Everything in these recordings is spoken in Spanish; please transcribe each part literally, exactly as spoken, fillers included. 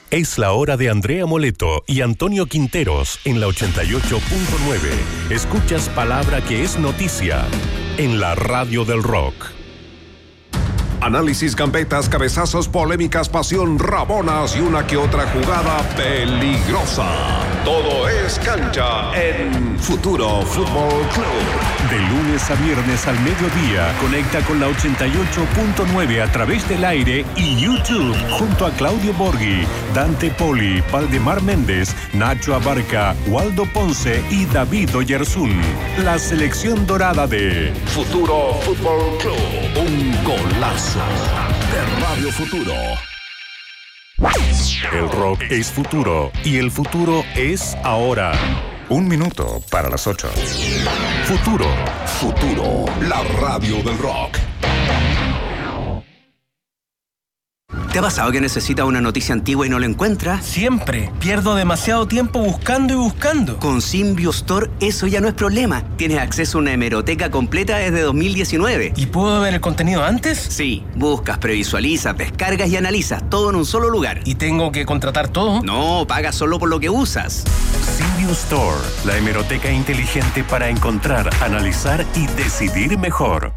Es la hora de Andrea Moleto y Antonio Quinteros en la ochenta y ocho punto nueve. Escuchas palabra que es noticia en la radio del rock. Análisis, gambetas, cabezazos, polémicas, pasión, rabonas y una que otra jugada peligrosa. Todo es cancha en Futuro Fútbol Club. De lunes a viernes al mediodía, conecta con la ochenta y ocho punto nueve a través del aire y YouTube junto a Claudio Borghi, Dante Poli, Valdemar Méndez, Nacho Abarca, Waldo Ponce y David Oyarzún. La selección dorada de Futuro Fútbol Club. Un golazo de Radio Futuro. El rock es futuro y el futuro es ahora. Un minuto para las ocho. Futuro. Futuro, la radio del rock. ¿Te ha pasado que necesitas una noticia antigua y no la encuentras? Siempre. Pierdo demasiado tiempo buscando y buscando. Con Symbio Store eso ya no es problema. Tienes acceso a una hemeroteca completa desde dos mil diecinueve. ¿Y puedo ver el contenido antes? Sí. Buscas, previsualizas, descargas y analizas todo en un solo lugar. ¿Y tengo que contratar todo? No, pagas solo por lo que usas. Symbio Store, la hemeroteca inteligente para encontrar, analizar y decidir mejor.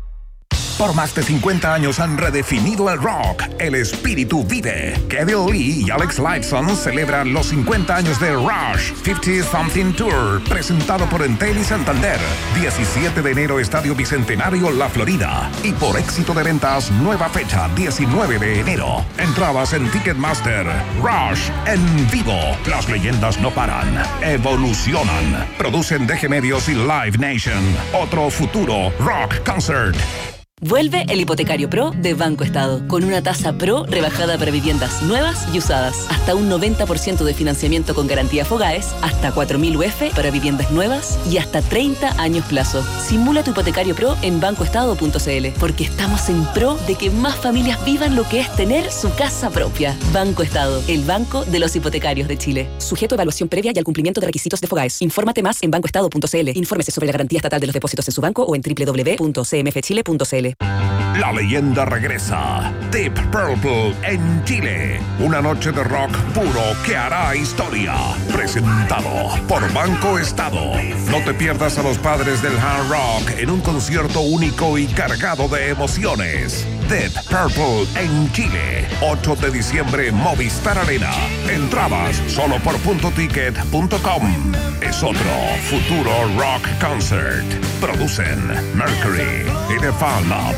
Por más de cincuenta años han redefinido el rock. El espíritu vive. Kevin Lee y Alex Lifeson celebran los cincuenta años de Rush cincuenta Something Tour, presentado por Entel y Santander. diecisiete de enero, Estadio Bicentenario, La Florida. Y por éxito de ventas, nueva fecha, diecinueve de enero. Entradas en Ticketmaster. Rush en vivo. Las leyendas no paran, evolucionan. Producen D G Medios y Live Nation. Otro futuro rock concert. Vuelve el Hipotecario Pro de Banco Estado, con una tasa Pro rebajada para viviendas nuevas y usadas. Hasta un noventa por ciento de financiamiento con garantía Fogaes, hasta cuatro mil U F para viviendas nuevas y hasta treinta años plazo. Simula tu Hipotecario Pro en banco estado punto c l, porque estamos en pro de que más familias vivan lo que es tener su casa propia. Banco Estado, el banco de los hipotecarios de Chile. Sujeto a evaluación previa y al cumplimiento de requisitos de Fogaes. Infórmate más en banco estado punto c l. Infórmese sobre la garantía estatal de los depósitos en su banco o en doble u doble u doble u punto c m f chile punto c l. La leyenda regresa. Deep Purple en Chile. Una noche de rock puro que hará historia. Presentado por Banco Estado. No te pierdas a los padres del hard rock en un concierto único y cargado de emociones. Deep Purple en Chile. ocho de diciembre, Movistar Arena. Entradas solo por punto ticket punto com. Es otro futuro rock concert. Producen Mercury y The Fan Lab.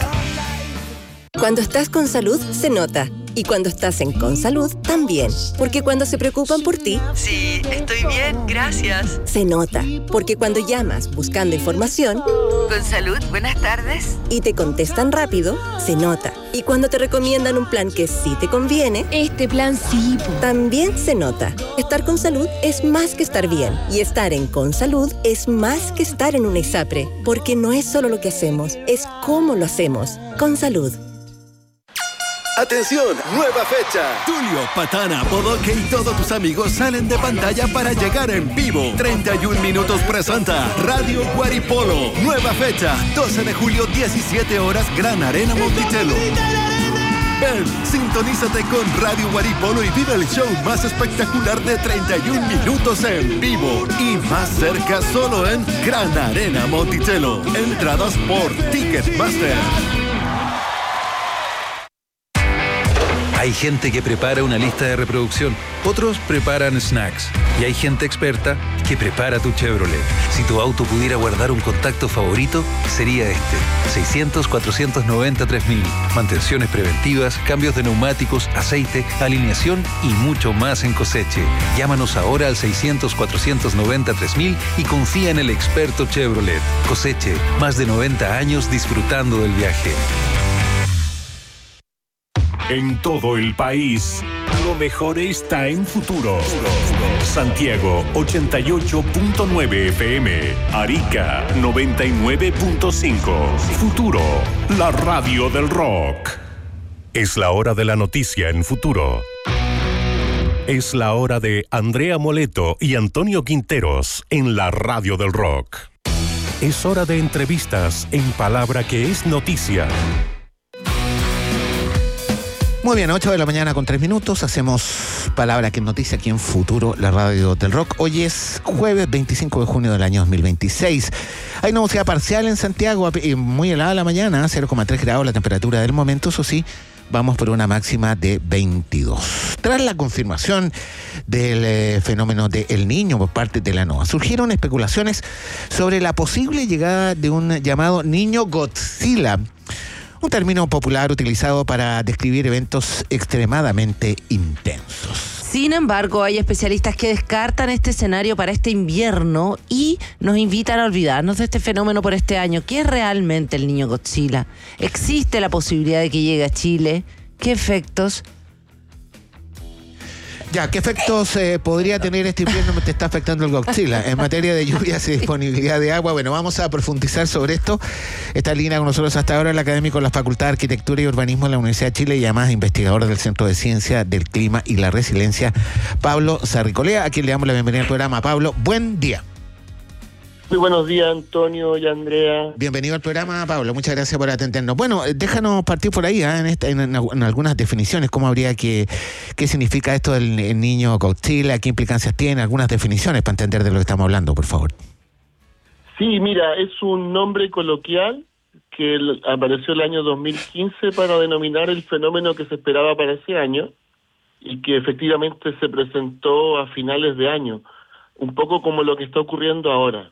Cuando estás con salud, se nota. Y cuando estás en Consalud, también. Porque cuando se preocupan por ti... Sí, estoy bien, gracias. Se nota. Porque cuando llamas buscando información... Consalud, buenas tardes. Y te contestan rápido, se nota. Y cuando te recomiendan un plan que sí te conviene... Este plan sí, po. También se nota. Estar con salud es más que estar bien. Y estar en Consalud es más que estar en una ISAPRE. Porque no es solo lo que hacemos, es cómo lo hacemos. Consalud. ¡Atención! ¡Nueva fecha! Tulio, Patana, Bodoque y todos tus amigos salen de pantalla para llegar en vivo. treinta y un minutos presenta Radio Guaripolo. Nueva fecha, doce de julio, diecisiete horas, Gran Arena Monticello. Ven, sintonízate con Radio Guaripolo y vive el show más espectacular de treinta y un minutos en vivo. Y más cerca solo en Gran Arena Monticello. Entradas por Ticketmaster. Hay gente que prepara una lista de reproducción, otros preparan snacks y hay gente experta que prepara tu Chevrolet. Si tu auto pudiera guardar un contacto favorito, sería este. seiscientos, cuatrocientos noventa, tres mil. Mantenciones preventivas, cambios de neumáticos, aceite, alineación y mucho más en Coseche. Llámanos ahora al seiscientos, cuatrocientos noventa, tres mil y confía en el experto Chevrolet. Coseche, más de noventa años disfrutando del viaje. En todo el país, lo mejor está en Futuro. Santiago, ochenta y ocho punto nueve F M. Arica, noventa y nueve punto cinco. Futuro, la radio del rock. Es la hora de la noticia en Futuro. Es la hora de Andrea Moleto y Antonio Quinteros en la radio del rock. Es hora de entrevistas en palabra que es noticia. Muy bien, ocho de la mañana con tres minutos. Hacemos Palabra que Noticia aquí en Futuro, la radio del rock. Hoy es jueves veinticinco de junio del año dos mil veintiséis. Hay nubosidad parcial en Santiago, muy helada la mañana, cero coma tres grados la temperatura del momento. Eso sí, vamos por una máxima de veintidós. Tras la confirmación del eh, fenómeno de El Niño por parte de la NOAA, surgieron especulaciones sobre la posible llegada de un llamado Niño Godzilla, un término popular utilizado para describir eventos extremadamente intensos. Sin embargo, hay especialistas que descartan este escenario para este invierno y nos invitan a olvidarnos de este fenómeno por este año. ¿Qué es realmente el Niño Godzilla? ¿Existe la posibilidad de que llegue a Chile? ¿Qué efectos? Ya, ¿qué efectos eh, podría tener este invierno que te está afectando el Godzilla? En materia de lluvias y disponibilidad de agua, bueno, vamos a profundizar sobre esto. Está en línea con nosotros hasta ahora el académico de la Facultad de Arquitectura y Urbanismo de la Universidad de Chile y además investigador del Centro de Ciencia del Clima y la Resiliencia, Pablo Sarricolea, a quien le damos la bienvenida al programa. Pablo, buen día. Muy buenos días, Antonio y Andrea. Bienvenido al programa, Pablo. Muchas gracias por atendernos. Bueno, déjanos partir por ahí, ¿eh? en, esta, en, en algunas definiciones. ¿Cómo habría que, qué significa esto del el niño Godzilla? ¿Qué implicancias tiene? Algunas definiciones para entender de lo que estamos hablando, por favor. Sí, mira, es un nombre coloquial que apareció el año dos mil quince para denominar el fenómeno que se esperaba para ese año y que efectivamente se presentó a finales de año, un poco como lo que está ocurriendo ahora.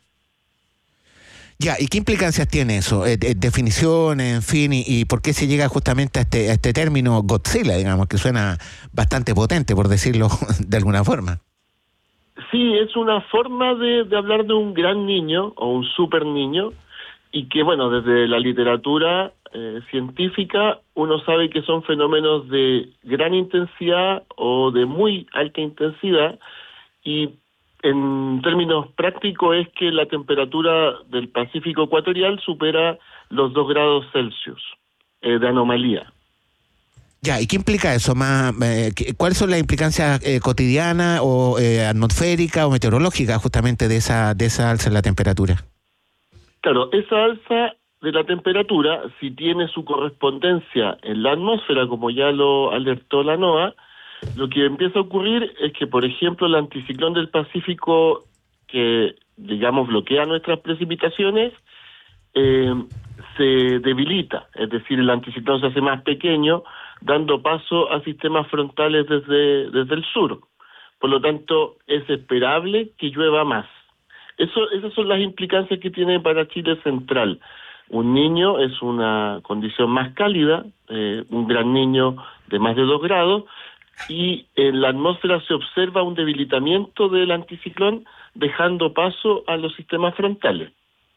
Ya, ¿y qué implicancias tiene eso? Eh, eh, definiciones, en fin, y, y por qué se llega justamente a este, a este término Godzilla, digamos, que suena bastante potente, por decirlo de alguna forma. Sí, es una forma de, de hablar de un gran niño o un super niño, y que, bueno, desde la literatura eh, científica uno sabe que son fenómenos de gran intensidad o de muy alta intensidad, y en términos prácticos es que la temperatura del Pacífico ecuatorial supera los dos grados Celsius eh, de anomalía. Ya, ¿y qué implica eso? Más, eh, ¿Cuáles son las implicancias eh, cotidianas o eh, atmosféricas o meteorológicas justamente de esa, de esa alza en la temperatura? Claro, esa alza de la temperatura, si tiene su correspondencia en la atmósfera, como ya lo alertó la NOAA, lo que empieza a ocurrir es que, por ejemplo, el anticiclón del Pacífico, que, digamos, bloquea nuestras precipitaciones, eh, se debilita. Es decir, el anticiclón se hace más pequeño, dando paso a sistemas frontales desde, desde el sur. Por lo tanto, es esperable que llueva más. Eso, esas son las implicancias que tiene para Chile central. Un niño es una condición más cálida, eh, un gran niño de más de dos grados, y en la atmósfera se observa un debilitamiento del anticiclón, dejando paso a los sistemas frontales.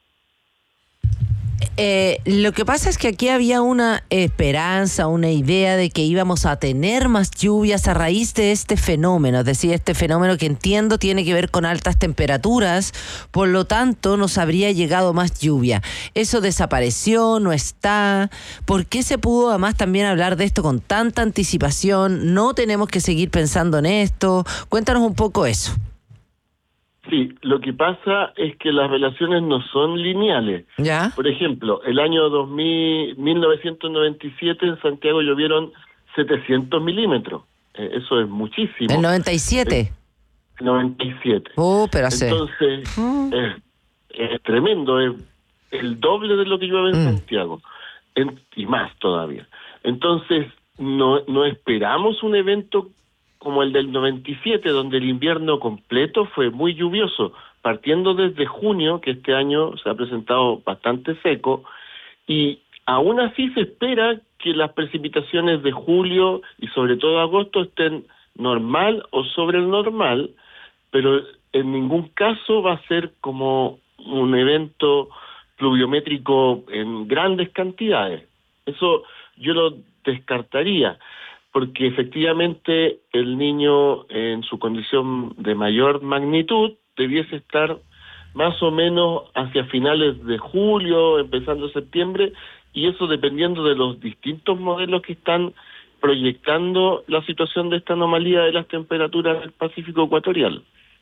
Eh, lo que pasa es que aquí había una esperanza, una idea de que íbamos a tener más lluvias a raíz de este fenómeno, es decir, este fenómeno que entiendo tiene que ver con altas temperaturas, por lo tanto nos habría llegado más lluvia. ¿Eso desapareció? ¿No está? ¿Por qué se pudo además también hablar de esto con tanta anticipación? ¿No tenemos que seguir pensando en esto? Cuéntanos un poco eso. Sí, lo que pasa es que las relaciones no son lineales. ¿Ya? Por ejemplo, el año dos mil, mil novecientos noventa y siete en Santiago llovieron setecientos milímetros. Eh, eso es muchísimo. ¿El noventa y siete? Eh, noventa y siete. Oh, pero hace... Entonces, mm. es, es tremendo, es el doble de lo que llueve en mm. Santiago, en, y más todavía. Entonces, no, no esperamos un evento como el del noventa y siete, donde el invierno completo fue muy lluvioso, partiendo desde junio, que este año se ha presentado bastante seco, y aún así se espera que las precipitaciones de julio y sobre todo agosto estén normal o sobre el normal, pero en ningún caso va a ser como un evento pluviométrico en grandes cantidades. Eso yo lo descartaría, porque efectivamente el niño en su condición de mayor magnitud debiese estar más o menos hacia finales de julio, empezando septiembre, y eso dependiendo de los distintos modelos que están proyectando la situación de esta anomalía de las temperaturas del Pacífico ecuatorial.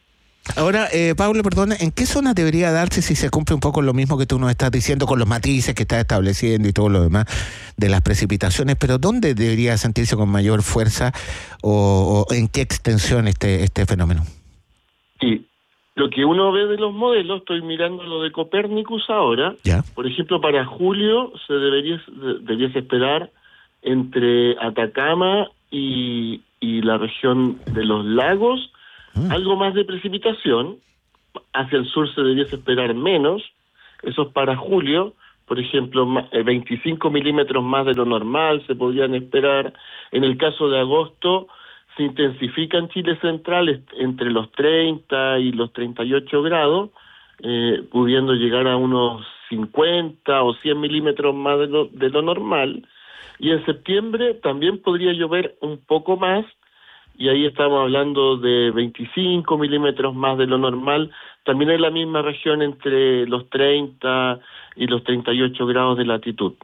Ahora, eh, Pablo, perdona, ¿en qué zonas debería darse si se cumple un poco lo mismo que tú nos estás diciendo con los matices que estás estableciendo y todo lo demás de las precipitaciones? Pero ¿dónde debería sentirse con mayor fuerza o, o en qué extensión este, este fenómeno? Sí, lo que uno ve de los modelos, estoy mirando lo de Copérnicus ahora, ¿ya? Por ejemplo, para julio se debería deberías esperar entre Atacama y, y la región de los lagos, algo más de precipitación. Hacia el sur se debería esperar menos. Eso es para julio. Por ejemplo, veinticinco milímetros más de lo normal se podrían esperar. En el caso de agosto, se intensifica en Chile Central entre los treinta y los treinta y ocho grados, eh, pudiendo llegar a unos cincuenta o cien milímetros más de lo, de lo normal. Y en septiembre también podría llover un poco más, y ahí estamos hablando de veinticinco milímetros más de lo normal, también en la misma región entre los treinta y los treinta y ocho grados de latitud.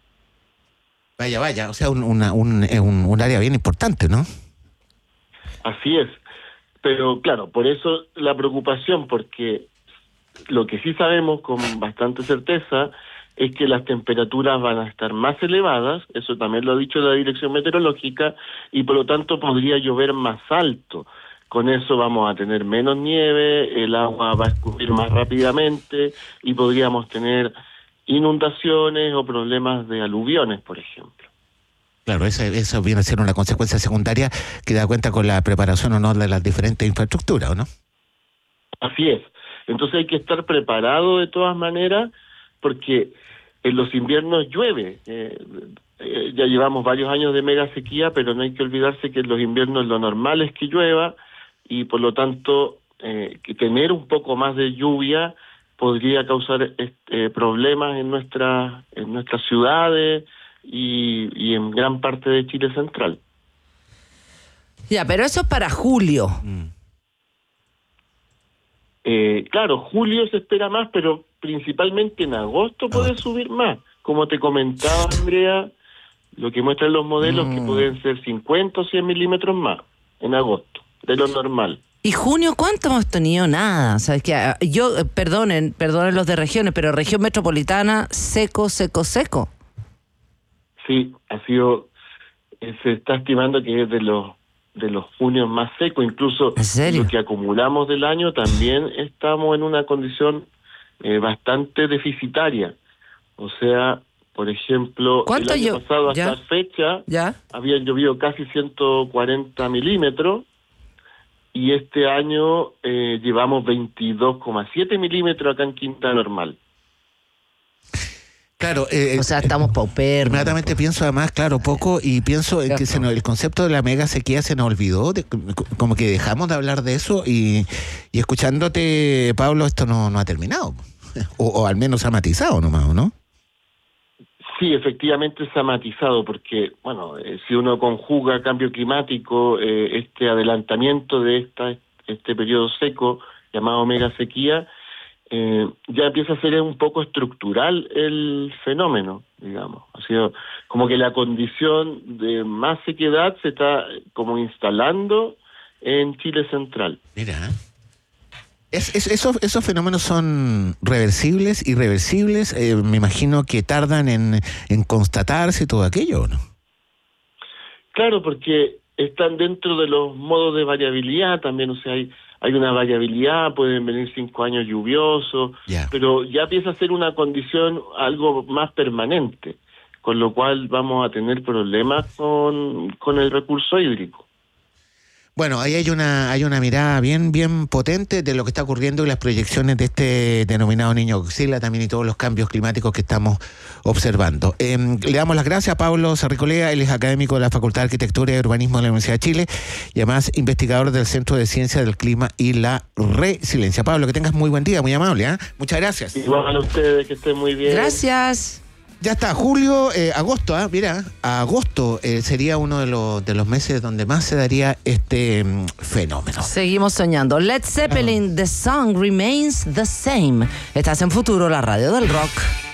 Vaya, vaya, o sea, un, una, un, un, un área bien importante, ¿no? Así es, pero claro, por eso la preocupación, porque lo que sí sabemos con bastante certeza es que las temperaturas van a estar más elevadas, eso también lo ha dicho la Dirección Meteorológica, y por lo tanto podría llover más alto. Con eso vamos a tener menos nieve, el agua va a escurrir más rápidamente y podríamos tener inundaciones o problemas de aluviones, por ejemplo. Claro, eso, eso viene a ser una consecuencia secundaria que da cuenta con la preparación o no de las diferentes infraestructuras, ¿o no? Así es. Entonces hay que estar preparado de todas maneras, porque en los inviernos llueve. Eh, eh, ya llevamos varios años de mega sequía, pero no hay que olvidarse que en los inviernos lo normal es que llueva, y por lo tanto eh, que tener un poco más de lluvia podría causar este, problemas en, nuestra, en nuestras ciudades y, y en gran parte de Chile Central. Ya, pero eso es para julio. Mm. Eh, claro, julio se espera más, pero principalmente en agosto puede subir más. Como te comentaba, Andrea, lo que muestran los modelos mm. que pueden ser cincuenta o cien milímetros más en agosto, de lo normal. ¿Y junio cuánto hemos tenido? Nada. O sea, es que yo, perdonen, perdonen los de regiones, pero región metropolitana, seco, seco, seco. Sí, ha sido, eh, se está estimando que es de los de los junios más secos, incluso lo que acumulamos del año también estamos en una condición eh, bastante deficitaria. O sea, por ejemplo, el año yo? pasado hasta ¿Ya? fecha ¿Ya? habían llovido casi ciento cuarenta milímetros, y este año eh, llevamos veintidós coma siete milímetros acá en Quinta Normal. Claro, eh, o sea, estamos pauperos. Inmediatamente pienso además, claro, poco, y pienso en que se nos, el concepto de la mega sequía se nos olvidó, de, como que dejamos de hablar de eso, y, y escuchándote, Pablo, esto no, no ha terminado, o, o al menos ha matizado nomás, ¿no? Sí, efectivamente se ha matizado, porque, bueno, eh, si uno conjuga cambio climático, eh, este adelantamiento de esta este periodo seco, llamado mega sequía, Eh, ya empieza a ser un poco estructural el fenómeno, digamos. Ha sido como que la condición de más sequedad se está como instalando en Chile Central. Mira, es, es, esos, esos fenómenos son reversibles, irreversibles, eh, me imagino que tardan en, en constatarse todo aquello, ¿no? Claro, porque están dentro de los modos de variabilidad también, o sea, hay Hay una variabilidad, pueden venir cinco años lluviosos, yeah. pero ya empieza a ser una condición algo más permanente, con lo cual vamos a tener problemas con, con el recurso hídrico. Bueno, ahí hay una hay una mirada bien bien potente de lo que está ocurriendo y las proyecciones de este denominado Niño Godzilla también, y todos los cambios climáticos que estamos observando. Eh, le damos las gracias a Pablo Sarricolea, él es académico de la Facultad de Arquitectura y Urbanismo de la Universidad de Chile y además investigador del Centro de Ciencia del Clima y la Resiliencia. Pablo, que tengas muy buen día, muy amable, ¿eh? Muchas gracias. Igual a ustedes, que estén muy bien. Gracias. Ya está, julio, eh, agosto, ¿eh? Mira, agosto eh, sería uno de los de los meses donde más se daría este um, fenómeno. Seguimos soñando. Led Zeppelin, ah. The Song Remains the Same. Estás en Futuro, la radio del rock.